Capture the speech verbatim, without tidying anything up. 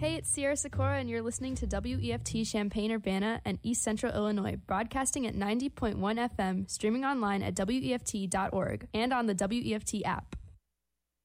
Hey, it's Sierra Sikora, and you're listening to W E F T Champaign-Urbana and East Central Illinois, broadcasting at ninety point one F M, streaming online at W E F T dot org, and on the W E F T app.